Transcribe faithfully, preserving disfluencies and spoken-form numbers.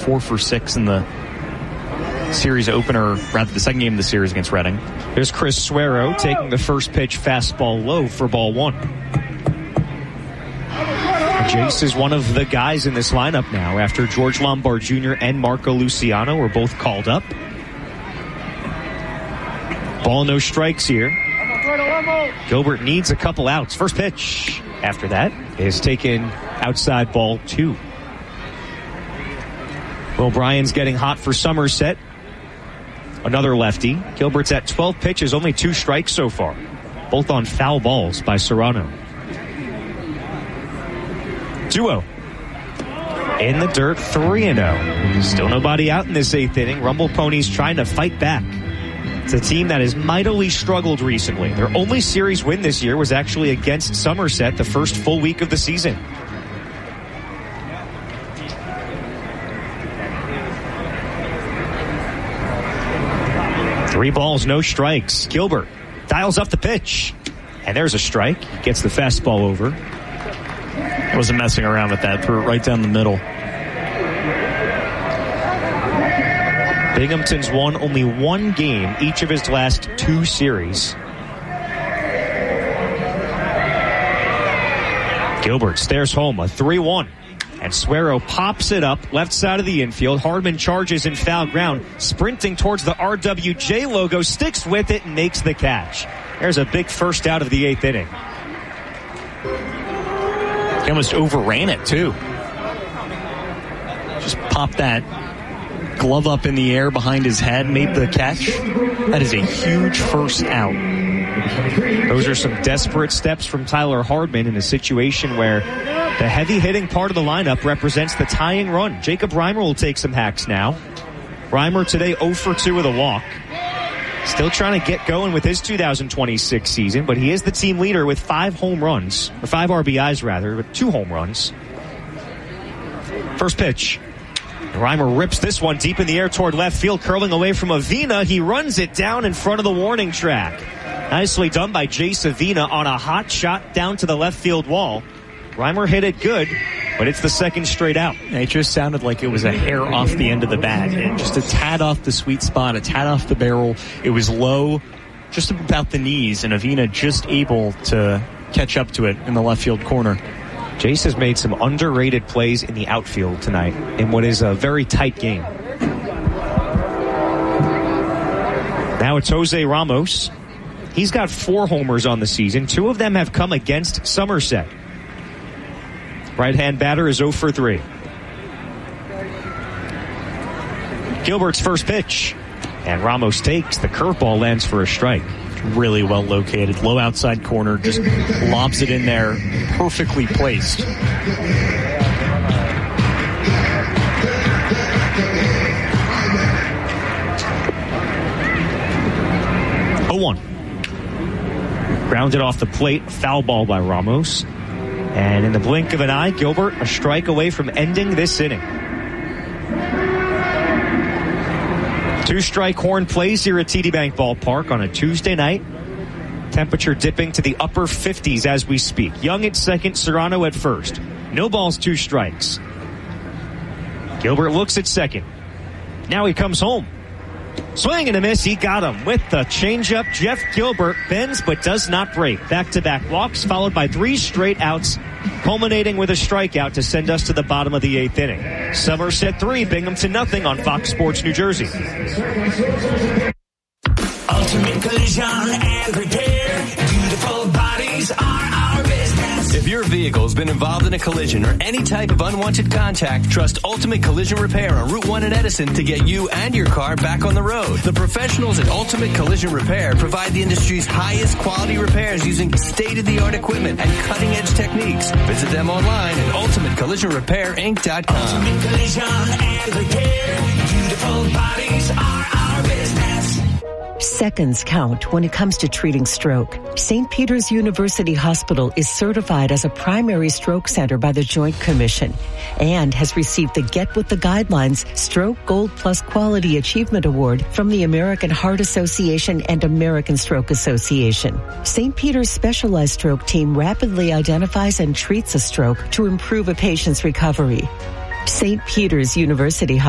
four for six in the series opener, rather the second game of the series against Reading. There's Chris Suero taking the first pitch fastball low for ball one. Jace is one of the guys in this lineup now after George Lombard Junior and Marco Luciano were both called up. Ball, no strikes here. Gilbert needs a couple outs. First pitch after that is taken outside, ball two. Will Bryan's getting hot for Somerset. Another lefty. Gilbert's at twelve pitches, only two strikes so far. Both on foul balls by Serrano. two oh. In the dirt, three and oh. Still nobody out in this eighth inning. Rumble Ponies trying to fight back. It's a team that has mightily struggled recently. Their only series win this year was actually against Somerset the first full week of the season. Three balls, no strikes. Gilbert dials up the pitch. And there's a strike. Gets the fastball over. Wasn't messing around with that. Threw it right down the middle. Binghamton's won only one game each of his last two series. Gilbert stares home, a three one. And Suero pops it up left side of the infield. Hardman charges in foul ground, sprinting towards the R W J logo, sticks with it and makes the catch. There's a big first out of the eighth inning. He almost overran it too. Just popped that glove up in the air behind his head, made the catch. That is a huge first out. Those are some desperate steps from Tyler Hardman in a situation where the heavy-hitting part of the lineup represents the tying run. Jacob Reimer will take some hacks now. Reimer today oh for two with a walk. Still trying to get going with his two thousand twenty-six season, but he is the team leader with five home runs, or five R B Is rather, with two home runs. First pitch. Reimer rips this one deep in the air toward left field, curling away from Avina. He runs it down in front of the warning track. Nicely done by Jace Avina on a hot shot down to the left field wall. Reimer hit it good, but it's the second straight out. It just sounded like it was a hair off the end of the bat. And just a tad off the sweet spot, a tad off the barrel. It was low, just about the knees, and Avina just able to catch up to it in the left field corner. Jace has made some underrated plays in the outfield tonight in what is a very tight game. Now it's Jose Ramos. He's got four homers on the season. Two of them have come against Somerset. Right-hand batter is oh for three. Gilbert's first pitch. And Ramos takes. The curveball lands for a strike. Really well located. Low outside corner. Just lobs it in there. Perfectly placed. oh one. Grounded off the plate. Foul ball by Ramos. And in the blink of an eye, Gilbert a strike away from ending this inning. Two strike horn plays here at T D Bank Ballpark on a Tuesday night. Temperature dipping to the upper fifties as we speak. Young at second, Serrano at first. No balls, two strikes. Gilbert looks at second. Now he comes home. Swing and a miss. He got him with the changeup. Jeff Gilbert bends but does not break. Back-to-back walks followed by three straight outs, culminating with a strikeout to send us to the bottom of the eighth inning. Somerset three, Binghamton nothing on Fox Sports New Jersey. Ultimate Collision and Repair. Beautiful bodies are our business. If your vehicle's been involved in a collision or any type of unwanted contact, trust Ultimate Collision Repair on Route one in Edison to get you and your car back on the road. The professionals at Ultimate Collision Repair provide the industry's highest quality repairs using state-of-the-art equipment and cutting-edge techniques. Visit them online at ultimate collision repair inc dot com. Ultimate Collision and Repair. Beautiful bodies are our business. Seconds count when it comes to treating stroke. Saint Peter's University Hospital is certified as a primary stroke center by the Joint Commission and has received the Get With the Guidelines Stroke Gold Plus Quality Achievement Award from the American Heart Association and American Stroke Association. Saint Peter's specialized stroke team rapidly identifies and treats a stroke to improve a patient's recovery. Saint Peter's University